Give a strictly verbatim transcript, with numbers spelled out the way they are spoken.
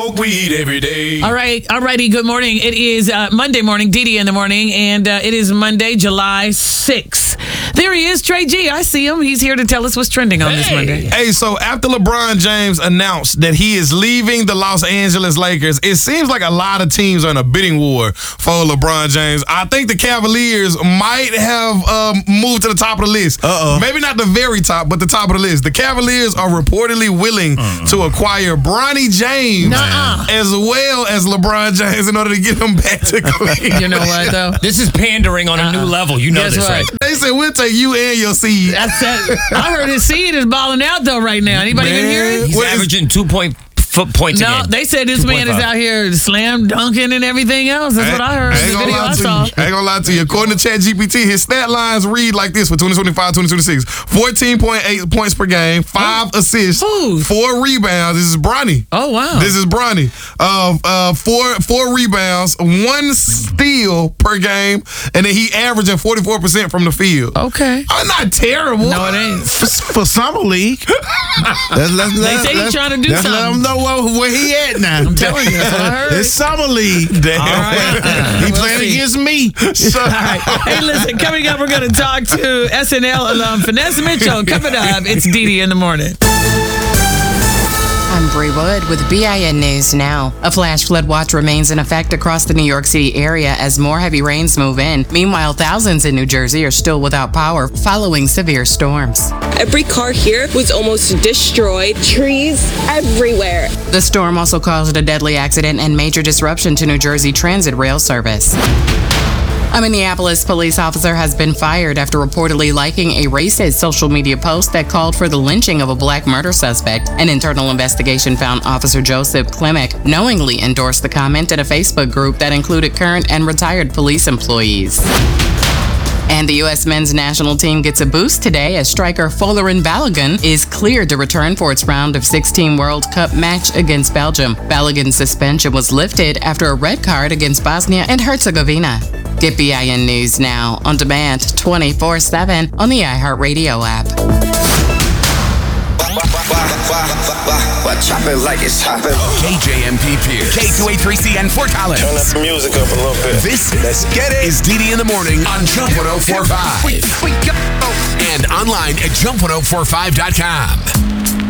smoke weed every day. All right, all righty. Good morning. It is uh, Monday morning, Dee Dee in the morning, and uh, it is Monday, July sixth. There he is, Trey G. I see him. He's here to tell us what's trending on Hey. this Monday. Hey, so after LeBron James announced that he is leaving the Los Angeles Lakers, it seems like a lot of teams are in a bidding war for LeBron James. I think the Cavaliers might have um, moved to the top of the list. Uh-oh. Maybe not the very top, but the top of the list. The Cavaliers are reportedly willing Uh-uh. to acquire Bronny James Nuh-uh. as well as LeBron James in order to get him back to Cleveland. You know what, though? This is pandering on a new level. You know Guess this, what? right? They said, we'll take you and your seed. That's that. I heard his seed is balling out, though, right now. Anybody Man. can hear it? He's What is- averaging two point foot points No, a game. they said this man is two point five. out here slam dunking and everything else. That's what I heard. I ain't The gonna video lie I to saw. you. I ain't gonna lie to you. According to ChatGPT, his stat lines read like this for twenty twenty-five twenty twenty-six. fourteen point eight points per game, five assists, Who? four rebounds. This is Bronny. Oh, wow. This is Bronny. Uh, uh, four four rebounds, one steal per game, and then he averaging forty-four percent from the field. Okay. Oh, not terrible. No, it ain't. For, for summer league. Let's, let's, They let's, say he's let's- trying to do let's let something. him know where, where he at now. I'm telling you, that's what I heard. It's summer league. Damn. All right. He We'll playing see. against me. So- All right. Hey, listen, coming up, we're going to talk to S N L alum Vanessa Mitchell. Coming up, it's Dee Dee in the morning. I'm Bree Wood with B I N News Now. A flash flood watch remains in effect across the New York City area as more heavy rains move in. Meanwhile, thousands in New Jersey are still without power following severe storms. Every car here was almost destroyed. Trees everywhere. The storm also caused a deadly accident and major disruption to New Jersey Transit rail service. A Minneapolis police officer has been fired after reportedly liking a racist social media post that called for the lynching of a black murder suspect. An internal investigation found Officer Joseph Klimek knowingly endorsed the comment in a Facebook group that included current and retired police employees. And the U S men's national team gets a boost today as striker Folarin Balogun is cleared to return for its round of sixteen World Cup match against Belgium. Balogun's suspension was lifted after a red card against Bosnia and Herzegovina. Get B I N News Now on demand twenty-four seven on the iHeartRadio app. Chop it like it's hopping. K J M P Pierce. K two eighty-three C N Fort Collins. Turn that music up a little bit. This Let's get it. is Dee Dee in the morning on Jump one oh four point five. And online at jump one oh four five dot com.